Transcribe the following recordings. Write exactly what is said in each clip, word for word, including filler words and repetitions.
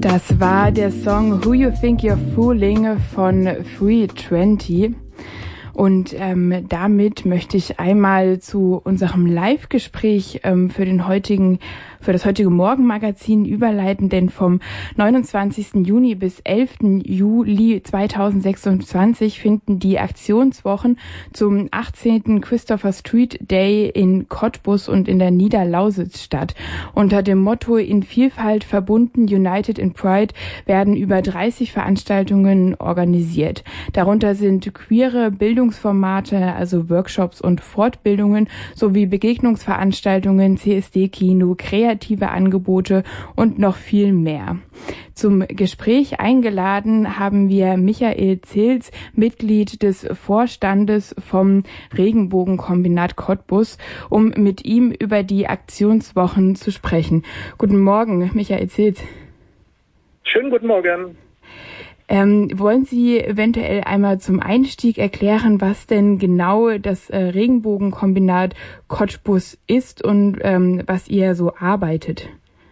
Das war der Song Who You Think You're Fooling von Free zwanzig. Und ähm, damit möchte ich einmal zu unserem Live-Gespräch ähm, für den heutigen, für das heutige Morgenmagazin überleiten, denn vom neunundzwanzigsten Juni bis elften Juli zweitausendsechsundzwanzig finden die Aktionswochen zum achtzehnten Christopher Street Day in Cottbus und in der Niederlausitz statt. Unter dem Motto In Vielfalt verbunden, United in Pride werden über dreißig Veranstaltungen organisiert. Darunter sind queere Bildungsformate, also Workshops und Fortbildungen sowie Begegnungsveranstaltungen, C S D-Kino, kreative Angebote und noch viel mehr. Zum Gespräch eingeladen haben wir Michael Zils, Mitglied des Vorstandes vom Regenbogenkombinat Cottbus, um mit ihm über die Aktionswochen zu sprechen. Guten Morgen, Michael Zils. Schönen guten Morgen. Ähm, wollen Sie eventuell einmal zum Einstieg erklären, was denn genau das äh, Regenbogenkombinat Cottbus ist und ähm, was ihr so arbeitet?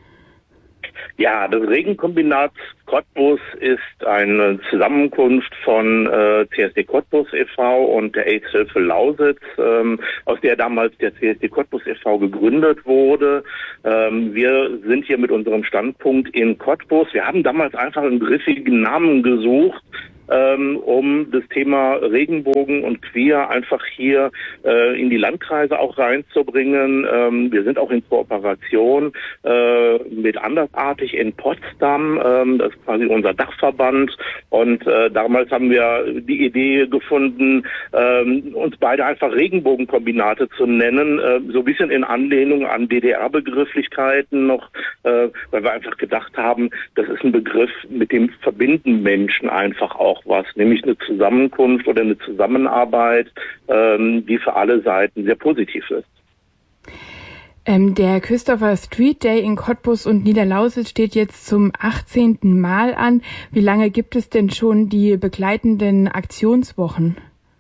Ja, das Regenkombinat Cottbus ist eine Zusammenkunft von äh, C S D Cottbus e V und der AIDS-Hilfe Lausitz, ähm, aus der damals der C S D Cottbus e V gegründet wurde. Ähm, wir sind hier mit unserem Standpunkt in Cottbus. Wir haben damals einfach einen griffigen Namen gesucht, ähm, um das Thema Regenbogen und Queer einfach hier äh, in die Landkreise auch reinzubringen. Ähm, wir sind auch in Kooperation äh, mit Andersartig in Potsdam, ähm, das ist quasi unser Dachverband, und äh, damals haben wir die Idee gefunden, ähm, uns beide einfach Regenbogenkombinate zu nennen, äh, so ein bisschen in Anlehnung an D D R-Begrifflichkeiten noch, äh, weil wir einfach gedacht haben, das ist ein Begriff, mit dem verbinden Menschen einfach auch was, nämlich eine Zusammenkunft oder eine Zusammenarbeit, ähm, die für alle Seiten sehr positiv ist. Ähm, der Christopher Street Day in Cottbus und Niederlausitz steht jetzt zum achtzehnten Mal an. Wie lange gibt es denn schon die begleitenden Aktionswochen?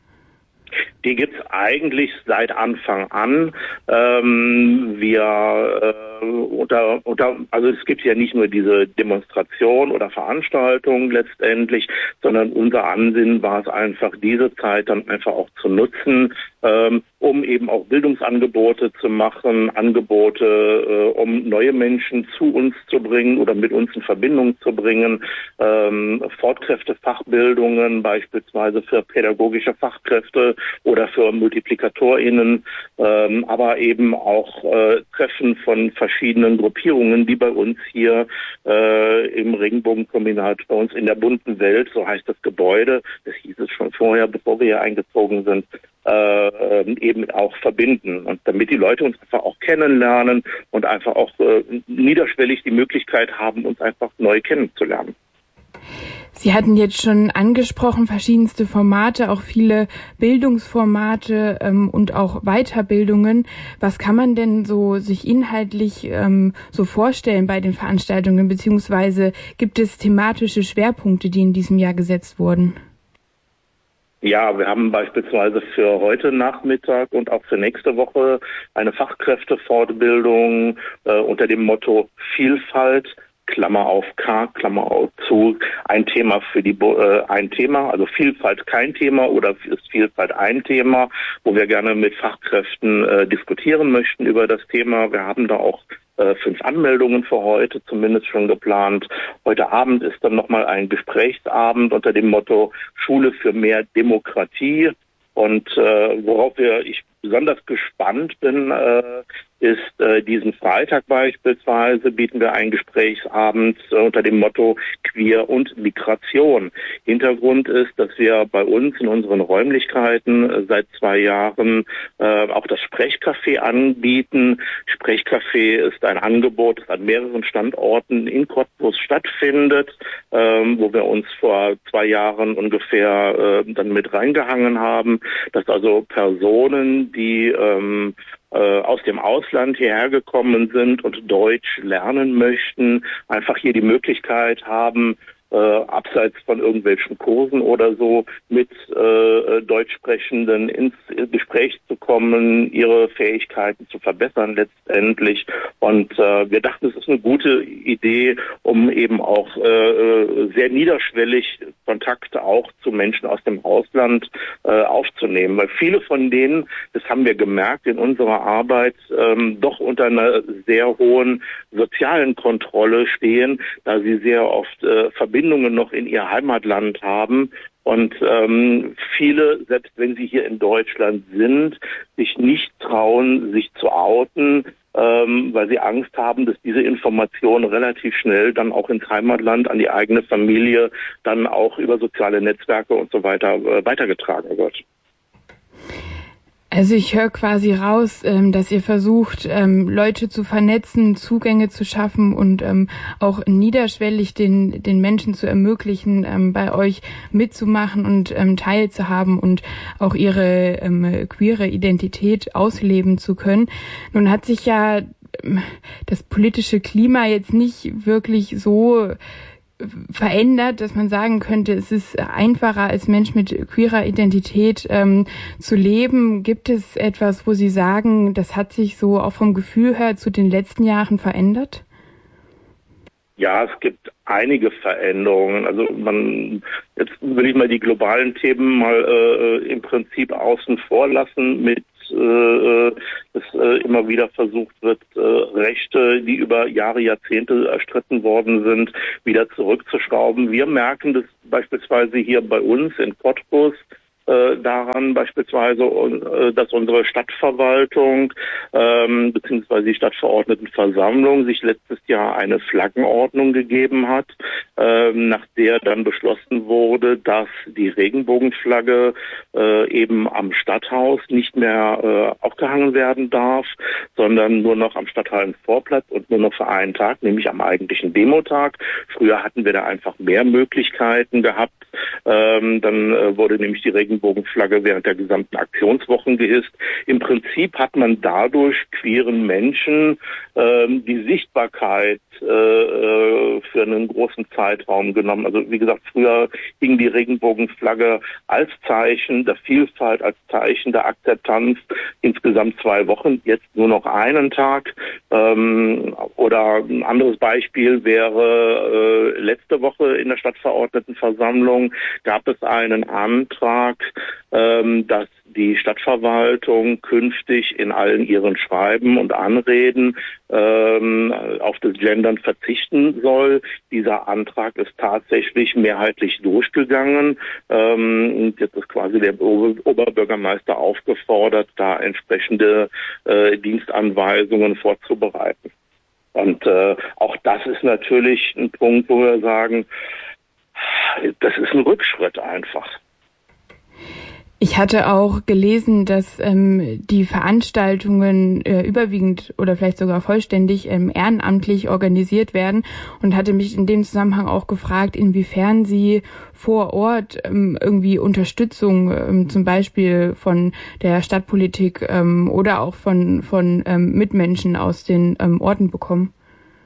Die gibt's eigentlich seit Anfang an. Ähm, wir äh, unter, unter, also es gibt ja nicht nur diese Demonstration oder Veranstaltung letztendlich, sondern unser Ansinnen war es einfach, diese Zeit dann einfach auch zu nutzen, ähm, um eben auch Bildungsangebote zu machen, Angebote, äh, um neue Menschen zu uns zu bringen oder mit uns in Verbindung zu bringen, ähm, Fortkräfte, Fachbildungen beispielsweise für pädagogische Fachkräfte oder für MultiplikatorInnen, ähm, aber eben auch äh, Treffen von verschiedenen Gruppierungen, die bei uns hier äh, im Regenbogenkombinat, bei uns in der bunten Welt, so heißt das Gebäude, das hieß es schon vorher, bevor wir hier eingezogen sind, äh, eben auch verbinden. Und damit die Leute uns einfach auch kennenlernen und einfach auch äh, niederschwellig die Möglichkeit haben, uns einfach neu kennenzulernen. Sie hatten jetzt schon angesprochen, verschiedenste Formate, auch viele Bildungsformate ähm, und auch Weiterbildungen. Was kann man denn so sich inhaltlich ähm, so vorstellen bei den Veranstaltungen, beziehungsweise gibt es thematische Schwerpunkte, die in diesem Jahr gesetzt wurden? Ja, wir haben beispielsweise für heute Nachmittag und auch für nächste Woche eine Fachkräftefortbildung äh, unter dem Motto Vielfalt, Klammer auf K, Klammer auf zu, ein Thema für die, äh, ein Thema, also Vielfalt kein Thema oder ist Vielfalt ein Thema, wo wir gerne mit Fachkräften äh, diskutieren möchten über das Thema. Wir haben da auch äh, fünf Anmeldungen für heute zumindest schon geplant. Heute Abend ist dann nochmal ein Gesprächsabend unter dem Motto Schule für mehr Demokratie. Und äh, worauf wir, ich besonders gespannt bin, äh, ist äh, diesen Freitag beispielsweise bieten wir einen Gesprächsabend äh, unter dem Motto Queer und Migration. Hintergrund ist, dass wir bei uns in unseren Räumlichkeiten äh, seit zwei Jahren äh, auch das Sprechcafé anbieten. Sprechcafé ist ein Angebot, das an mehreren Standorten in Cottbus stattfindet, ähm, wo wir uns vor zwei Jahren ungefähr äh, dann mit reingehangen haben, dass also Personen, die ähm, äh, aus dem Ausland hierher gekommen sind und Deutsch lernen möchten, einfach hier die Möglichkeit haben, äh, abseits von irgendwelchen Kursen oder so mit äh, Deutschsprechenden ins Gespräch zu kommen, ihre Fähigkeiten zu verbessern letztendlich. Und äh, wir dachten, es ist eine gute Idee, um eben auch äh, sehr niederschwellig Kontakte auch zu Menschen aus dem Ausland äh, aufzunehmen. Weil viele von denen, das haben wir gemerkt in unserer Arbeit, ähm, doch unter einer sehr hohen sozialen Kontrolle stehen, da sie sehr oft äh, Verbindungen noch in ihr Heimatland haben. Und ähm, viele, selbst wenn sie hier in Deutschland sind, sich nicht trauen, sich zu outen, ähm, weil sie Angst haben, dass diese Information relativ schnell dann auch ins Heimatland, an die eigene Familie, dann auch über soziale Netzwerke und so weiter äh, weitergetragen wird. Also ich höre quasi raus, ähm, dass ihr versucht, ähm, Leute zu vernetzen, Zugänge zu schaffen und ähm, auch niederschwellig den den Menschen zu ermöglichen, ähm, bei euch mitzumachen und ähm, teilzuhaben und auch ihre ähm, queere Identität ausleben zu können. Nun hat sich ja ähm, das politische Klima jetzt nicht wirklich so verändert, dass man sagen könnte, es ist einfacher als Mensch mit queerer Identität ähm, zu leben. Gibt es etwas, wo Sie sagen, das hat sich so auch vom Gefühl her zu den letzten Jahren verändert? Ja, es gibt einige Veränderungen. Also man, jetzt will ich mal die globalen Themen mal äh, im Prinzip außen vor lassen mit äh, dass äh, immer wieder versucht wird, äh, Rechte, die über Jahre, Jahrzehnte erstritten worden sind, wieder zurückzuschrauben. Wir merken das beispielsweise hier bei uns in Cottbus äh, daran beispielsweise, äh, dass unsere Stadtverwaltung ähm, beziehungsweise die Stadtverordnetenversammlung sich letztes Jahr eine Flaggenordnung gegeben hat, ähm, nach der dann beschlossen wurde, dass die Regenbogenflagge äh, eben am Stadthaus nicht mehr äh, aufgehangen werden darf, sondern nur noch am Stadthallenvorplatz und nur noch für einen Tag, nämlich am eigentlichen Demotag. Früher hatten wir da einfach mehr Möglichkeiten gehabt. Ähm, dann äh, wurde nämlich die Regenbogenflagge während der gesamten Aktionswochen gehisst. Im Prinzip hat man dadurch queeren Menschen ähm, die Sichtbarkeit äh, für einen großen Zeitraum genommen. Also wie gesagt, früher hing die Regenbogenflagge als Zeichen der Vielfalt, als Zeichen der Akzeptanz insgesamt zwei Wochen, jetzt nur noch einen Tag. Ähm, oder ein anderes Beispiel wäre äh, letzte Woche in der Stadtverordnetenversammlung gab es einen Antrag, ähm, dass die Stadtverwaltung künftig in allen ihren Schreiben und Anreden ähm, auf das Gendern verzichten soll. Dieser Antrag ist tatsächlich mehrheitlich durchgegangen. Ähm, und jetzt ist quasi der Ober- Oberbürgermeister aufgefordert, da entsprechende äh, Dienstanweisungen vorzubereiten. Und äh, auch das ist natürlich ein Punkt, wo wir sagen, das ist ein Rückschritt einfach. Ich hatte auch gelesen, dass ähm, die Veranstaltungen äh, überwiegend oder vielleicht sogar vollständig ähm, ehrenamtlich organisiert werden und hatte mich in dem Zusammenhang auch gefragt, inwiefern Sie vor Ort ähm, irgendwie Unterstützung ähm, zum Beispiel von der Stadtpolitik ähm, oder auch von, von ähm, Mitmenschen aus den ähm, Orten bekommen.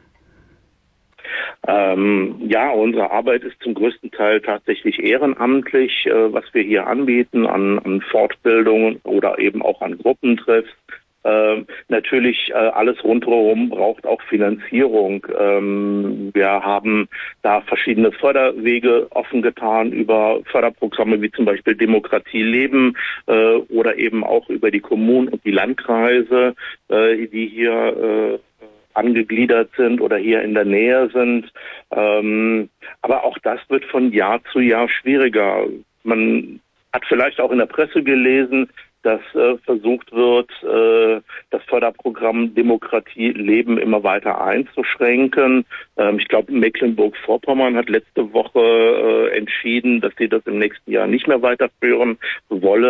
Ähm, ja, unsere Arbeit ist zum größten Teil tatsächlich ehrenamtlich, äh, was wir hier anbieten an, an Fortbildungen oder eben auch an Gruppentreffs. Ähm, natürlich äh, alles rundherum braucht auch Finanzierung. Ähm, wir haben da verschiedene Förderwege offen getan über Förderprogramme wie zum Beispiel Demokratie leben äh, oder eben auch über die Kommunen und die Landkreise, äh, die hier äh, angegliedert sind oder hier in der Nähe sind. Ähm, aber auch das wird von Jahr zu Jahr schwieriger. Man hat vielleicht auch in der Presse gelesen, dass äh, versucht wird, äh, das Förderprogramm Demokratie leben immer weiter einzuschränken. Ähm, ich glaube, Mecklenburg-Vorpommern hat letzte Woche äh, entschieden, dass sie das im nächsten Jahr nicht mehr weiterführen wollen.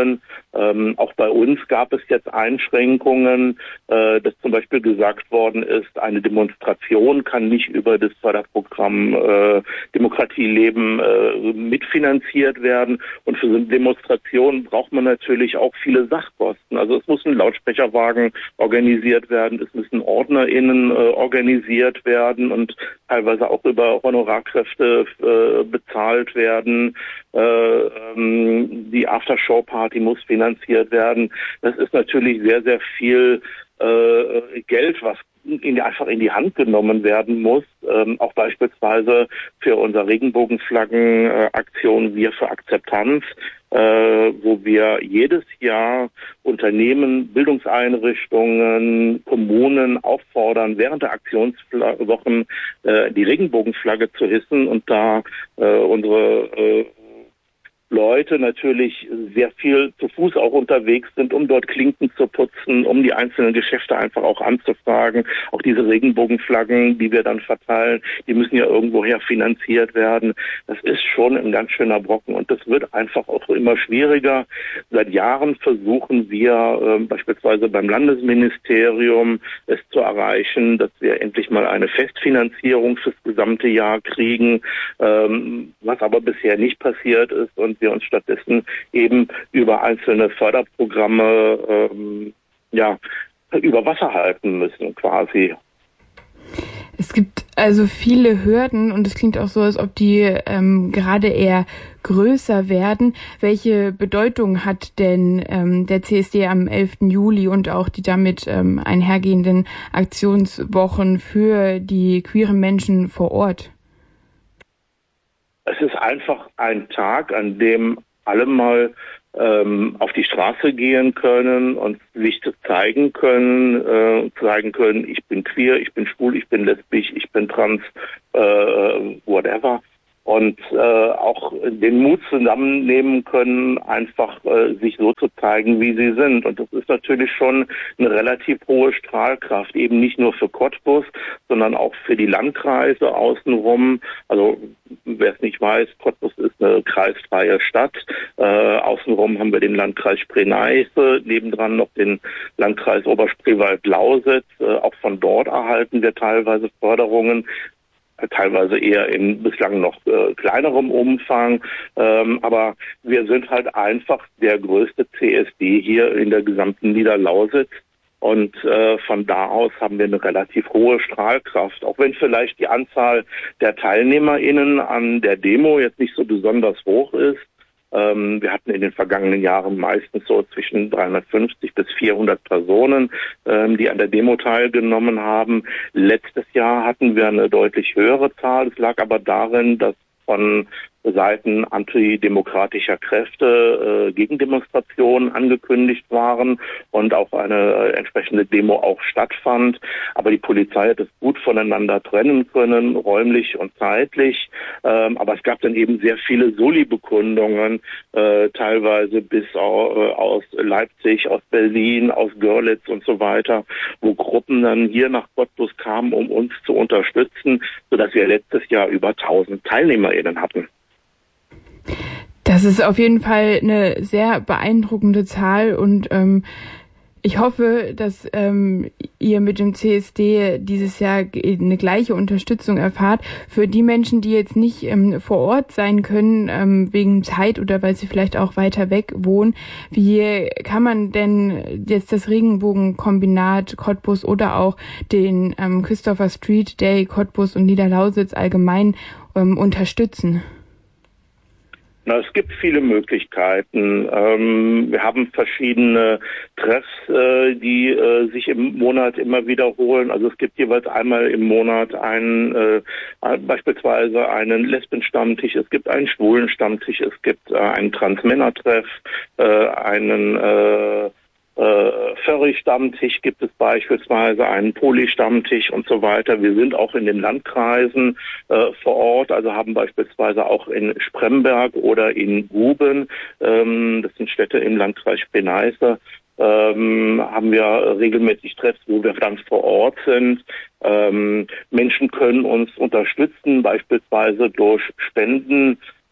Ähm, auch bei uns gab es jetzt Einschränkungen, äh, dass zum Beispiel gesagt worden ist, eine Demonstration kann nicht über das Förderprogramm äh, Demokratie leben äh, mitfinanziert werden. Und für so eine Demonstration braucht man natürlich auch viele Sachkosten. Also es muss ein Lautsprecherwagen organisiert werden, es müssen OrdnerInnen äh, organisiert werden und teilweise auch über Honorarkräfte äh, bezahlt werden. Äh, ähm, die Aftershow-Party muss finanziert werden. Das ist natürlich sehr, sehr viel äh, Geld, was in, einfach in die Hand genommen werden muss. Ähm, auch beispielsweise für unsere Regenbogenflaggen-Aktion Wir für Akzeptanz, äh, wo wir jedes Jahr Unternehmen, Bildungseinrichtungen, Kommunen auffordern, während der Aktionswochen äh, die Regenbogenflagge zu hissen und da äh, unsere äh, Leute natürlich sehr viel zu Fuß auch unterwegs sind, um dort Klinken zu putzen, um die einzelnen Geschäfte einfach auch anzufragen. Auch diese Regenbogenflaggen, die wir dann verteilen, die müssen ja irgendwoher finanziert werden. Das ist schon ein ganz schöner Brocken und das wird einfach auch immer schwieriger. Seit Jahren versuchen wir äh, beispielsweise beim Landesministerium es zu erreichen, dass wir endlich mal eine Festfinanzierung fürs gesamte Jahr kriegen, ähm, was aber bisher nicht passiert ist und wir uns stattdessen eben über einzelne Förderprogramme ähm, ja, über Wasser halten müssen quasi. Es gibt also viele Hürden und es klingt auch so, als ob die ähm, gerade eher größer werden. Welche Bedeutung hat denn ähm, der C S D am elften Juli und auch die damit ähm, einhergehenden Aktionswochen für die queeren Menschen vor Ort? Es ist einfach ein Tag, an dem alle mal ähm, auf die Straße gehen können und sich zeigen können, äh, zeigen können, ich bin queer, ich bin schwul, ich bin lesbisch, ich bin trans, äh, whatever. Und äh, auch den Mut zusammennehmen können, einfach äh, sich so zu zeigen, wie sie sind. Und das ist natürlich schon eine relativ hohe Strahlkraft, eben nicht nur für Cottbus, sondern auch für die Landkreise außenrum. Also wer es nicht weiß, Cottbus ist eine kreisfreie Stadt. Äh, außenrum haben wir den Landkreis Spree-Neiße, nebendran noch den Landkreis Oberspreewald-Lausitz. Äh, auch von dort erhalten wir teilweise Förderungen, teilweise eher in bislang noch äh, kleinerem Umfang. Ähm, aber wir sind halt einfach der größte C S D hier in der gesamten Niederlausitz. Und äh, von da aus haben wir eine relativ hohe Strahlkraft. Auch wenn vielleicht die Anzahl der TeilnehmerInnen an der Demo jetzt nicht so besonders hoch ist. Ähm, wir hatten in den vergangenen Jahren meistens so zwischen dreihundertfünfzig bis vierhundert Personen, ähm, die an der Demo teilgenommen haben. Letztes Jahr hatten wir eine deutlich höhere Zahl. Es lag aber darin, dass von Seiten antidemokratischer Kräfte äh, Gegendemonstrationen angekündigt waren und auch eine äh, entsprechende Demo auch stattfand. Aber die Polizei hat es gut voneinander trennen können, räumlich und zeitlich. Ähm, aber es gab dann eben sehr viele Soli-Bekundungen, äh, teilweise bis au, äh, aus Leipzig, aus Berlin, aus Görlitz und so weiter, wo Gruppen dann hier nach Cottbus kamen, um uns zu unterstützen, sodass wir letztes Jahr über tausend TeilnehmerInnen hatten. Das ist auf jeden Fall eine sehr beeindruckende Zahl und ähm, ich hoffe, dass ähm, ihr mit dem C S D dieses Jahr eine gleiche Unterstützung erfahrt. Für die Menschen, die jetzt nicht ähm, vor Ort sein können, ähm, wegen Zeit oder weil sie vielleicht auch weiter weg wohnen, wie kann man denn jetzt das Regenbogenkombinat Cottbus oder auch den ähm, Christopher Street Day Cottbus und Niederlausitz allgemein ähm, unterstützen? Na, es gibt viele Möglichkeiten. Ähm, wir haben verschiedene Treffs, äh, die äh, sich im Monat immer wiederholen. Also es gibt jeweils einmal im Monat einen, äh, beispielsweise einen Lesben-Stammtisch, es gibt einen Schwulen-Stammtisch, es gibt äh, einen Trans-Männer-Treff, äh, einen äh, Äh, Furry-Stammtisch gibt es beispielsweise, einen Poly-Stammtisch und so weiter. Wir sind auch in den Landkreisen äh, vor Ort, also haben beispielsweise auch in Spremberg oder in Guben, ähm, das sind Städte im Landkreis Spree-Neiße, ähm, haben wir regelmäßig Treffs, wo wir dann vor Ort sind. Ähm, Menschen können uns unterstützen, beispielsweise durch Spenden.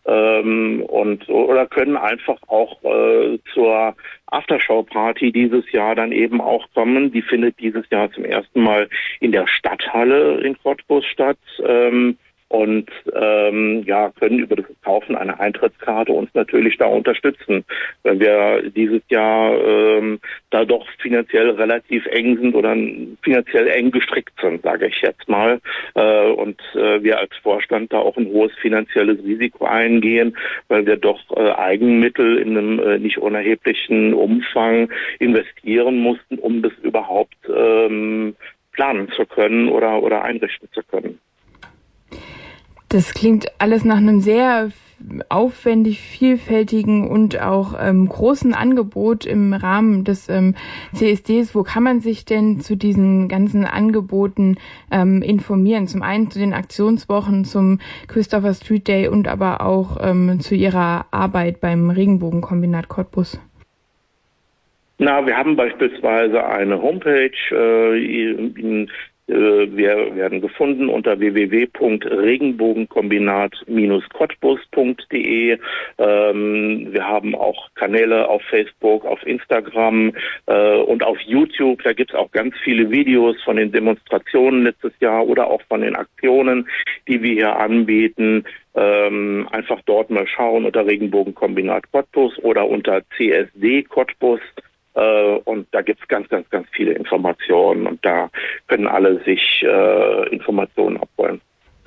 ähm, und oder können einfach auch äh, zur Aftershow-Party dieses Jahr dann eben auch kommen. Die findet dieses Jahr zum ersten Mal in der Stadthalle in Cottbus statt. Ähm, und ähm, ja, können über das Kaufen einer Eintrittskarte uns natürlich da unterstützen, weil wir dieses Jahr ähm, da doch finanziell relativ eng sind oder finanziell eng gestrickt sind, sage ich jetzt mal. Äh, und äh, wir als Vorstand da auch ein hohes finanzielles Risiko eingehen, weil wir doch äh, Eigenmittel in einem äh, nicht unerheblichen Umfang investieren mussten, um das überhaupt ähm, planen zu können oder, oder einrichten zu können. Das klingt alles nach einem sehr aufwendig, vielfältigen und auch ähm, großen Angebot im Rahmen des ähm, C S Ds. Wo kann man sich denn zu diesen ganzen Angeboten ähm, informieren? Zum einen zu den Aktionswochen, zum Christopher Street Day und aber auch ähm, zu Ihrer Arbeit beim Regenbogenkombinat Cottbus. Na, wir haben beispielsweise eine Homepage, äh, in, wir werden gefunden unter w w w punkt regenbogenkombinat Bindestrich cottbus punkt d e. Ähm, wir haben auch Kanäle auf Facebook, auf Instagram äh, und auf YouTube. Da gibt es auch ganz viele Videos von den Demonstrationen letztes Jahr oder auch von den Aktionen, die wir hier anbieten. Ähm, einfach dort mal schauen unter Regenbogenkombinat Cottbus oder unter C S D Cottbus. Und da gibt's ganz, ganz, ganz viele Informationen und da können alle sich äh, Informationen abholen.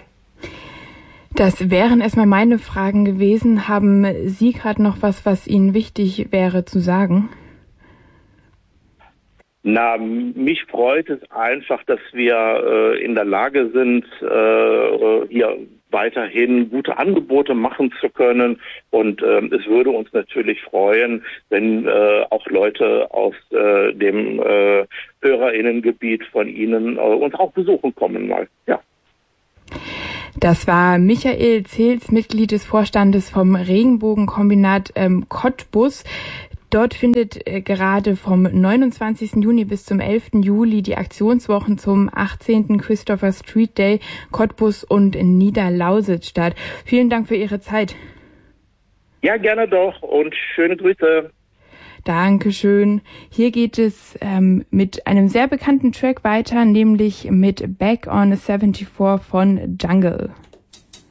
Das wären erstmal meine Fragen gewesen. Haben Sie gerade noch was, was Ihnen wichtig wäre zu sagen? Na, mich freut es einfach, dass wir äh, in der Lage sind, äh, hier weiterhin gute Angebote machen zu können. Und äh, es würde uns natürlich freuen, wenn äh, auch Leute aus äh, dem äh, HörerInnengebiet von Ihnen äh, uns auch besuchen kommen mal. Ja. Das war Michael Zils, Mitglied des Vorstandes vom Regenbogenkombinat ähm, Cottbus. Dort findet äh, gerade vom neunundzwanzigsten Juni bis zum elften Juli die Aktionswochen zum achtzehnten Christopher Street Day Cottbus und in Niederlausitz statt. Vielen Dank für Ihre Zeit. Ja, gerne doch und schöne Grüße. Dankeschön. Hier geht es ähm, mit einem sehr bekannten Track weiter, nämlich mit Back on seventy-four von Jungle.